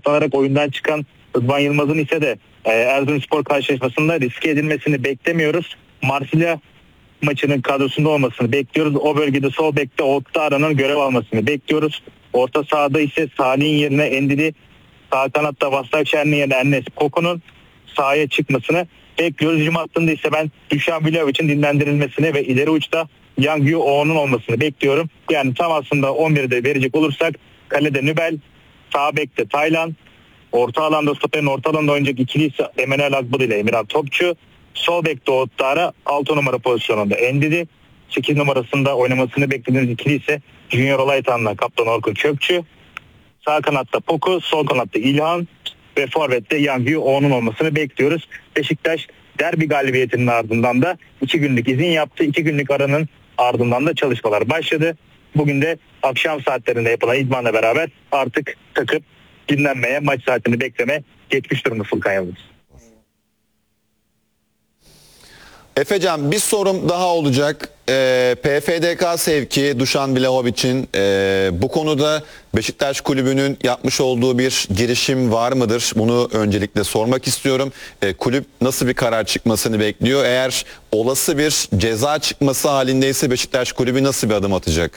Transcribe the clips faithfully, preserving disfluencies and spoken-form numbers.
saklanarak oyundan çıkan Rıdvan Yılmaz'ın ise de e, Erzurumspor karşılaşmasında riske edilmesini beklemiyoruz. Marsilya maçının kadrosunda olmasını bekliyoruz. O bölgede sol bekte Oğuz'da Aran'ın görev almasını bekliyoruz. Orta sahada ise Salih'in yerine Endidi, sağ kanatta Vaslav Şenli'nin yerine Enes Koko'nun sahaya çıkmasını bekliyoruz. Hücum hattında ise ben Dušan Vlahovic'in dinlendirilmesini ve ileri uçta Yang Yu-oh'nun olmasını bekliyorum. Yani tam aslında on birde verecek olursak kalede Nübel, sağ bekte Taylan, orta alanda stoperin orta alanda oynayacak ikili ise Emmanuel Agbıl ile Emirhan Topçu, sol bekte Oğuz'da altı numara pozisyonunda Endidi, sekiz numarasında oynamasını beklediğiniz ikili ise Junior Olaytan'la kaptan Orkun Kökçü, sağ kanatta Poku, sol kanatta İlhan ve forvette Yang Yu-oh'nun olmasını bekliyoruz. Beşiktaş derbi galibiyetinin ardından da iki günlük izin yaptı. iki günlük aranın ardından da çalışmalar başladı. Bugün de akşam saatlerinde yapılan idmanla beraber artık takıp dinlenmeye, maç saatini bekleme geçmiş durumda Furkan Yıldız. Efecan, bir sorum daha olacak. E, P F D K sevki Dušan Vlahovic'in e, bu konuda Beşiktaş Kulübü'nün yapmış olduğu bir girişim var mıdır? Bunu öncelikle sormak istiyorum. E, kulüp nasıl bir karar çıkmasını bekliyor? Eğer olası bir ceza çıkması halindeyse Beşiktaş Kulübü nasıl bir adım atacak?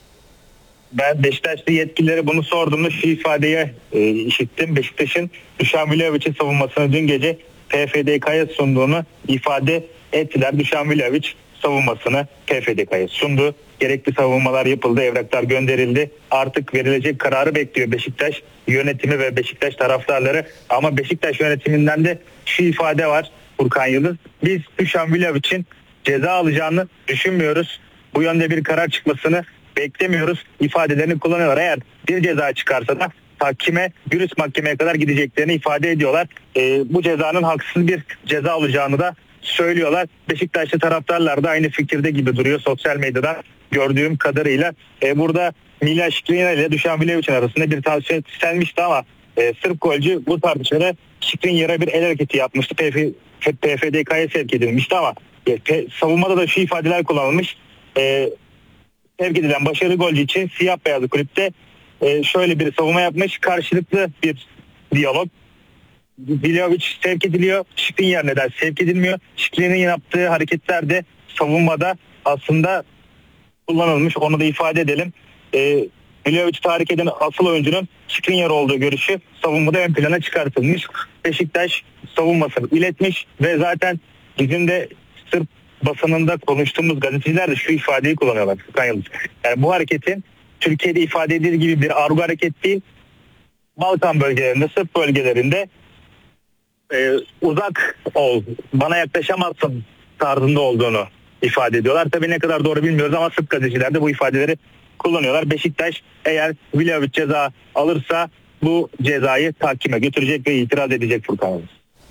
Ben Beşiktaşlı yetkililere bunu sorduğumda şu ifadeyi e, işittim. Beşiktaş'ın Dušan Vlahovic'in savunmasını dün gece P F D K'ya sunduğunu ifade ettiler. Dušan Vlahovic savunmasını P F D K'ya sundu. Gerekli savunmalar yapıldı, evraklar gönderildi. Artık verilecek kararı bekliyor Beşiktaş yönetimi ve Beşiktaş taraftarları. Ama Beşiktaş yönetiminden de şu ifade var Furkan Yıldız. Biz Dušan Vlahovic'in ceza alacağını düşünmüyoruz. Bu yönde bir karar çıkmasını beklemiyoruz ifadelerini kullanıyorlar. Eğer bir ceza çıkarsa da tahkime, virüs mahkemeye kadar gideceklerini ifade ediyorlar. E, bu cezanın haksız bir ceza olacağını da söylüyorlar. Beşiktaşlı taraftarlar da aynı fikirde gibi duruyor sosyal medyadan gördüğüm kadarıyla. E, burada Miljan Skriniar ile Dušan Vlahovic'in arasında bir tartışma istenmişti ama e, Sırp golcü bu tartışmada Skriniar'a bir el hareketi yapmıştı. P F D K'ya sevk edilmişti ama e, pe, savunmada da şu ifadeler kullanılmış. E, sevk edilen başarılı golcü için siyah beyazlı kulüpte e, şöyle bir savunma yapmış. Karşılıklı bir diyalog. Vlahovic sevk ediliyor. Skriniar neden sevk edilmiyor? Skriniar'ın yaptığı hareketler de savunmada aslında kullanılmış. Onu da ifade edelim. E, Vlahovic'i tahrik eden asıl oyuncunun Skriniar olduğu görüşü savunmada ön plana çıkartılmış. Beşiktaş savunmasını iletmiş ve zaten bizim de Sırp basınında konuştuğumuz gazeteciler de şu ifadeyi kullanıyorlar. Yani bu hareketin Türkiye'de ifade edildiği gibi bir argo hareket değil. Balkan bölgelerinde, Sırp bölgelerinde e, uzak ol, bana yaklaşamazsın tarzında olduğunu ifade ediyorlar. Tabii ne kadar doğru bilmiyoruz ama Sırp gazeteciler de bu ifadeleri kullanıyorlar. Beşiktaş eğer Vlahovic ceza alırsa bu cezayı tahkime götürecek ve itiraz edecek Furkan.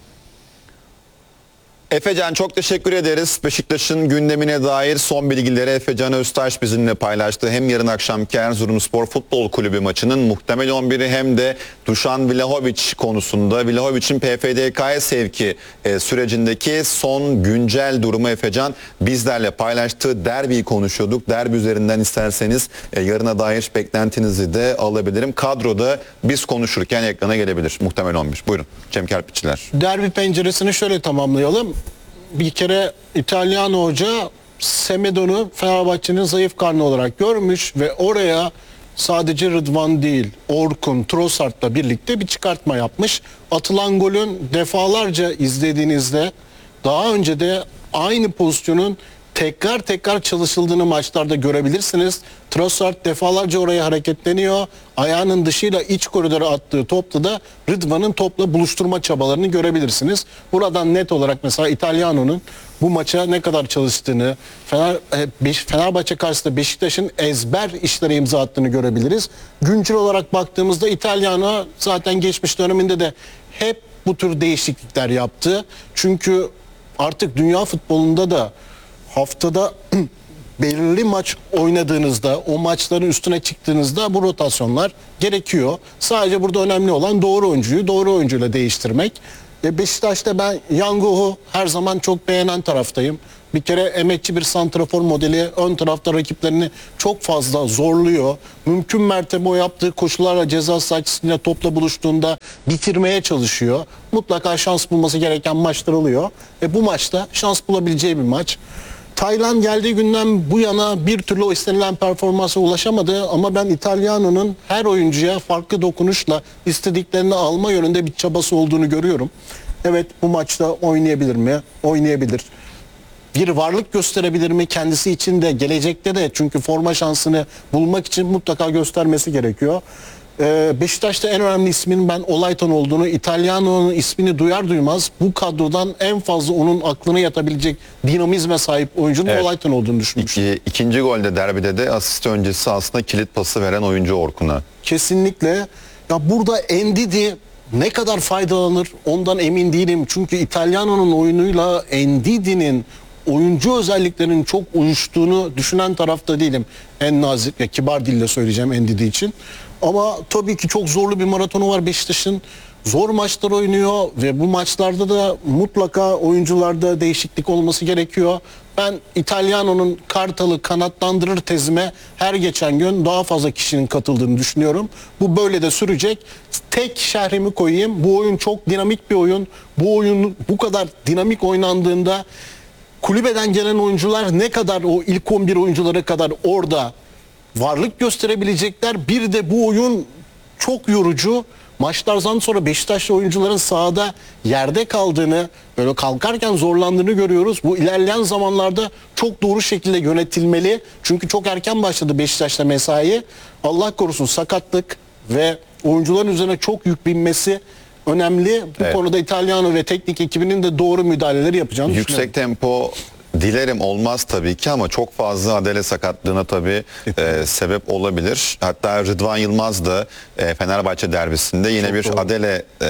Efecan, çok teşekkür ederiz. Beşiktaş'ın gündemine dair son bilgileri Efecan Öztaş bizimle paylaştı. Hem yarın akşamki Erzurumspor Futbol Kulübü maçının muhtemel on biri hem de Dušan Vlahovic konusunda Vlahovic'in P F D K'ya sevki e, sürecindeki son güncel durumu Efecan bizlerle paylaştığı derbiyi konuşuyorduk. Derbi üzerinden isterseniz e, yarına dair beklentinizi de alabilirim. Kadroda biz konuşurken ekrana gelebilir muhtemel on bir. Buyurun Cem Kerpiççiler. Derbi penceresini şöyle tamamlayalım. Bir kere İtalyan hoca Semedo'nu Fenerbahçe'nin zayıf karnı olarak görmüş ve oraya sadece Rıdvan değil, Orkun, Trossard'la birlikte bir çıkartma yapmış. Atılan golün defalarca izlediğinizde daha önce de aynı pozisyonun tekrar tekrar çalışıldığını maçlarda görebilirsiniz. Trossard defalarca oraya hareketleniyor. Ayağının dışıyla iç koridora attığı topta da Rıdvan'ın topla buluşturma çabalarını görebilirsiniz. Buradan net olarak mesela İtalyano'nun bu maça ne kadar çalıştığını, Fener, Fenerbahçe karşısında Beşiktaş'ın ezber işlere imza attığını görebiliriz. Güncel olarak baktığımızda İtalyano zaten geçmiş döneminde de hep bu tür değişiklikler yaptı. Çünkü artık dünya futbolunda da haftada belirli maç oynadığınızda, o maçların üstüne çıktığınızda bu rotasyonlar gerekiyor. Sadece burada önemli olan doğru oyuncuyu doğru oyuncuyla değiştirmek. E Beşiktaş'ta ben Yang Yu-oh'u her zaman çok beğenen taraftayım. Bir kere emekçi bir santrafor modeli, ön tarafta rakiplerini çok fazla zorluyor. Mümkün mertebe o yaptığı koşularla ceza sahasıyla topla buluştuğunda bitirmeye çalışıyor. Mutlaka şans bulması gereken maçlar oluyor. E bu maçta şans bulabileceği bir maç. Taylan geldiği günden bu yana bir türlü o istenilen performansa ulaşamadı ama ben İtalyano'nun her oyuncuya farklı dokunuşla istediklerini alma yönünde bir çabası olduğunu görüyorum. Evet, bu maçta oynayabilir mi? Oynayabilir. Bir varlık gösterebilir mi kendisi için de, gelecekte de, çünkü forma şansını bulmak için mutlaka göstermesi gerekiyor. Ee, Beşiktaş'ta en önemli isminin ben Olaytan olduğunu, İtalyano'nun ismini duyar duymaz bu kadrodan en fazla onun aklına yatabilecek dinamizme sahip oyuncunun Evet. Olaytan olduğunu düşünmüştüm. İki, ikinci golde derbide de asist öncesi aslında kilit pası veren oyuncu Orkun'a. Kesinlikle. Ya burada Ndidi ne kadar faydalanır ondan emin değilim. Çünkü İtalyano'nun oyunuyla Ndidi'nin oyuncu özelliklerinin çok uyuştuğunu düşünen tarafta değilim. En nazik ve kibar dille söyleyeceğim Ndidi için. Ama tabii ki çok zorlu bir maratonu var Beşiktaş'ın. Zor maçlar oynuyor ve bu maçlarda da mutlaka oyuncularda değişiklik olması gerekiyor. Ben İtalyano'nun Kartal'ı kanatlandırır tezime her geçen gün daha fazla kişinin katıldığını düşünüyorum. Bu böyle de sürecek. Tek şerhimi koyayım. Bu oyun çok dinamik bir oyun. Bu oyun bu kadar dinamik oynandığında kulübeden gelen oyuncular ne kadar o ilk on bir oyunculara kadar orada varlık gösterebilecekler. Bir de bu oyun çok yorucu. Maçlardan sonra Beşiktaşlı oyuncuların sahada yerde kaldığını, böyle kalkarken zorlandığını görüyoruz. Bu ilerleyen zamanlarda çok doğru şekilde yönetilmeli. Çünkü çok erken başladı Beşiktaş'ta mesai. Allah korusun sakatlık ve oyuncuların üzerine çok yük binmesi önemli. Bu Evet. konuda İtalyano ve teknik ekibinin de doğru müdahaleleri yapacağını Yüksek düşünüyorum. tempo dilerim olmaz tabii ki ama çok fazla Adele sakatlığına tabii e, sebep olabilir. Hatta Rıdvan Yılmaz da e, Fenerbahçe derbisinde yine Çok bir doğru. Adele e,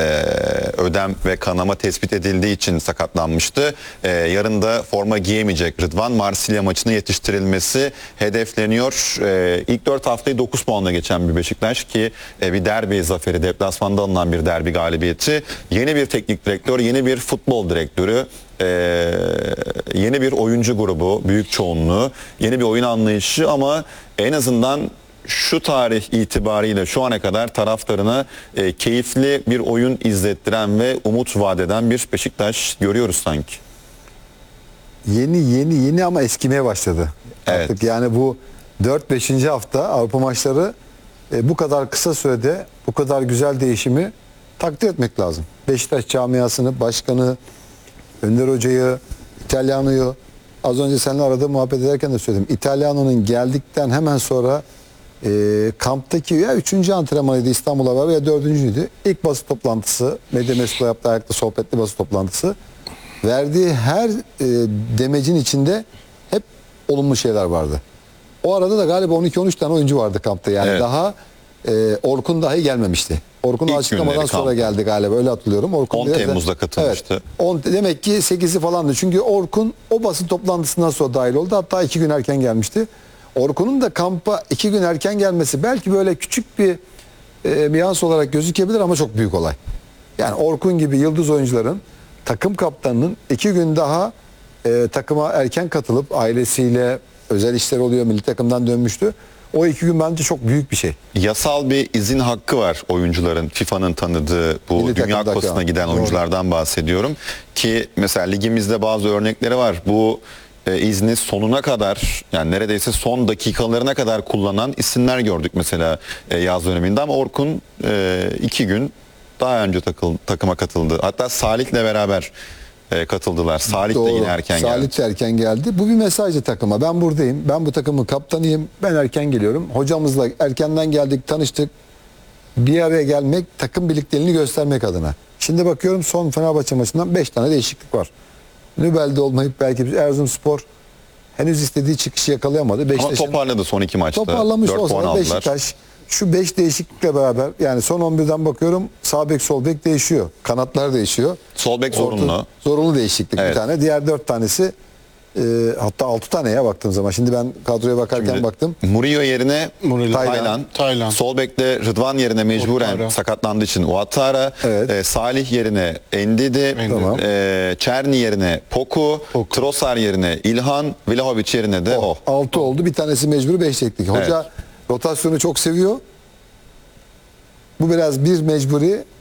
ödem ve kanama tespit edildiği için sakatlanmıştı. E, yarın da forma giyemeyecek Rıdvan. Marsilya maçına yetiştirilmesi hedefleniyor. E, ilk dört haftayı dokuz puanla geçen bir Beşiktaş ki e, bir derbi zaferi, deplasmanda alınan bir derbi galibiyeti. Yeni bir teknik direktör, yeni bir futbol direktörü, Ee, yeni bir oyuncu grubu, büyük çoğunluğu, yeni bir oyun anlayışı ama en azından şu tarih itibariyle şu ana kadar taraftarına e, keyifli bir oyun izlettiren ve umut vaat eden bir Beşiktaş görüyoruz sanki. Yeni yeni yeni ama eskimeye başladı. Evet. Artık yani bu dört beşinci hafta Avrupa maçları e, bu kadar kısa sürede bu kadar güzel değişimi takdir etmek lazım. Beşiktaş camiasını, başkanı, Önder Hoca'yı, İtalyano'yu az önce seninle arada muhabbet ederken de söyledim. İtalyano'nun geldikten hemen sonra e, kamptaki ya üçüncü antrenmanıydı İstanbul'a var veya dördüncüydü. İlk basın toplantısı, Medya Mesut'la yaptığı ayakta sohbetli basın toplantısı. Verdiği her e, demecin içinde hep olumlu şeyler vardı. O arada da galiba on iki on üç tane oyuncu vardı kampta. Yani Evet. daha e, Orkun dahi gelmemişti. Orkun İlk açıklamadan günleri sonra kampta. geldi galiba, öyle hatırlıyorum. Orkun on biraz da- Temmuz'da katılmıştı. Evet, on, demek ki sekizi falandı. Çünkü Orkun o basın toplantısından sonra dahil oldu. Hatta iki gün erken gelmişti. Orkun'un da kampa iki gün erken gelmesi belki böyle küçük bir e, nüans olarak gözükebilir ama çok büyük olay. Yani Orkun gibi yıldız oyuncuların, takım kaptanının iki gün daha e, takıma erken katılıp ailesiyle özel işler oluyor, milli takımdan dönmüştü. O iki gün bence çok büyük bir şey. Yasal bir izin hakkı var oyuncuların, FIFA'nın tanıdığı bu Milli Dünya takımdaki Kupası'na an. giden Doğru. oyunculardan bahsediyorum. Ki mesela ligimizde bazı örnekleri var. Bu e, izni sonuna kadar, yani neredeyse son dakikalarına kadar kullanan isimler gördük mesela e, yaz döneminde ama Orkun e, iki gün daha önce takıl, takıma katıldı. Hatta Salih'le beraber e, katıldılar. Salih de yine erken Salih geldi. de erken geldi. Bu bir mesajdı takıma. Ben buradayım. Ben bu takımın kaptanıyım. Ben erken geliyorum. Hocamızla erkenden geldik, tanıştık. Bir araya gelmek, takım birlikteliğini göstermek adına. Şimdi bakıyorum son Fenerbahçe maçından beş tane değişiklik var. Nübel'de olmayıp belki Erzurumspor henüz istediği çıkışı yakalayamadı. Ama Beşiktaş'ın toparladı son iki maçta. toparlamış dört olsa puan da aldılar. Beşiktaş şu beş değişiklikle beraber, yani son on birden bakıyorum, sağ bek sol bek değişiyor. Kanatlar değişiyor. Sol bek Orta- zorunlu. zorunlu değişiklik Evet. bir tane. Diğer dört tanesi e, hatta altı tane ya baktığım zaman. Şimdi ben kadroya bakarken Şimdi baktım. Murillo yerine Murillo. Taylan. Taylan. Taylan. Sol bekte Rıdvan yerine mecburen Ouattara. sakatlandığı için Ouattara. Evet. Ee, Salih yerine Endidi. Tamam. Ee, Çerni yerine Poku. Poku. Trossard yerine İlhan. Vlahovic yerine de o. altı oldu. Bir tanesi mecburi beş çektik. Hoca Evet. rotasyonu çok seviyor. Bu biraz bir mecburi